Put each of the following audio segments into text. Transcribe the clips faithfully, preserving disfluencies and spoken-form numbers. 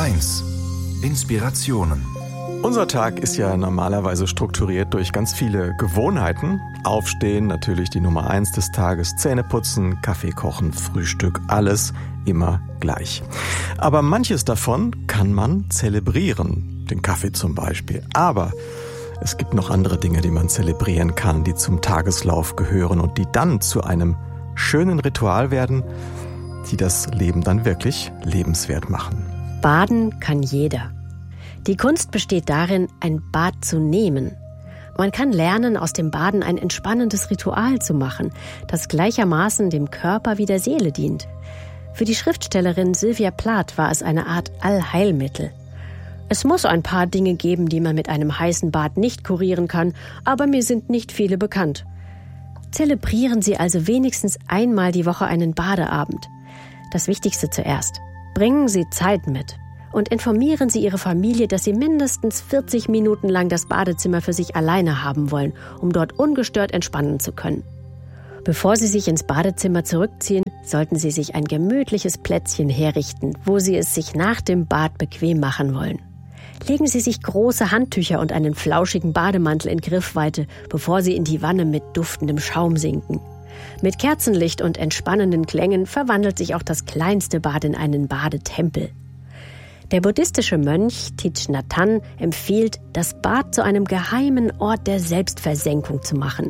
eins. Inspirationen. Unser Tag ist ja normalerweise strukturiert durch ganz viele Gewohnheiten. Aufstehen, natürlich die Nummer eins des Tages, Zähne putzen, Kaffee kochen, Frühstück, alles immer gleich. Aber manches davon kann man zelebrieren, den Kaffee zum Beispiel. Aber es gibt noch andere Dinge, die man zelebrieren kann, die zum Tageslauf gehören und die dann zu einem schönen Ritual werden, die das Leben dann wirklich lebenswert machen. Baden kann jeder. Die Kunst besteht darin, ein Bad zu nehmen. Man kann lernen, aus dem Baden ein entspannendes Ritual zu machen, das gleichermaßen dem Körper wie der Seele dient. Für die Schriftstellerin Sylvia Plath war es eine Art Allheilmittel. Es muss ein paar Dinge geben, die man mit einem heißen Bad nicht kurieren kann, aber mir sind nicht viele bekannt. Zelebrieren Sie also wenigstens einmal die Woche einen Badeabend. Das Wichtigste zuerst. Bringen Sie Zeit mit. Und informieren Sie Ihre Familie, dass Sie mindestens vierzig Minuten lang das Badezimmer für sich alleine haben wollen, um dort ungestört entspannen zu können. Bevor Sie sich ins Badezimmer zurückziehen, sollten Sie sich ein gemütliches Plätzchen herrichten, wo Sie es sich nach dem Bad bequem machen wollen. Legen Sie sich große Handtücher und einen flauschigen Bademantel in Griffweite, bevor Sie in die Wanne mit duftendem Schaum sinken. Mit Kerzenlicht und entspannenden Klängen verwandelt sich auch das kleinste Bad in einen Badetempel. Der buddhistische Mönch Thich Nhat Hanh empfiehlt, das Bad zu einem geheimen Ort der Selbstversenkung zu machen.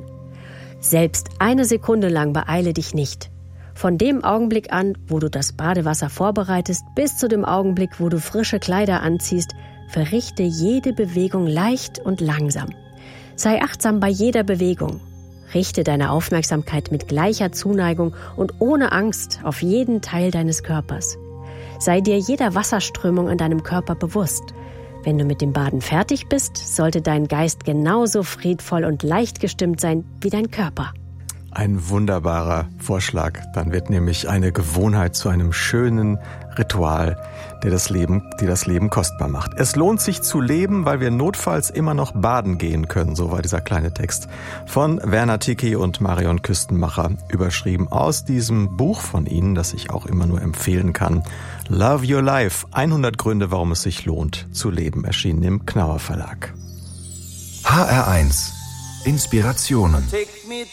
Selbst eine Sekunde lang beeile dich nicht. Von dem Augenblick an, wo du das Badewasser vorbereitest, bis zu dem Augenblick, wo du frische Kleider anziehst, verrichte jede Bewegung leicht und langsam. Sei achtsam bei jeder Bewegung. Richte deine Aufmerksamkeit mit gleicher Zuneigung und ohne Angst auf jeden Teil deines Körpers. Sei dir jeder Wasserströmung in deinem Körper bewusst. Wenn du mit dem Baden fertig bist, sollte dein Geist genauso friedvoll und leicht gestimmt sein wie dein Körper. Ein wunderbarer Vorschlag. Dann wird nämlich eine Gewohnheit zu einem schönen Ritual, der das Leben, die das Leben kostbar macht. Es lohnt sich zu leben, weil wir notfalls immer noch baden gehen können. So war dieser kleine Text von Werner Ticki und Marion Küstenmacher, überschrieben aus diesem Buch von ihnen, das ich auch immer nur empfehlen kann. Love Your Life. hundert Gründe, warum es sich lohnt zu leben, erschienen im Knauer Verlag. H R eins. Inspirationen.